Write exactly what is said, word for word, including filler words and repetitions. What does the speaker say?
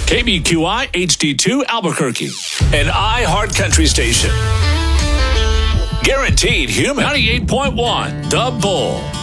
K B Q I H D two Albuquerque, an iHeart Country station. Guaranteed Human ninety-eight point one, The Bull.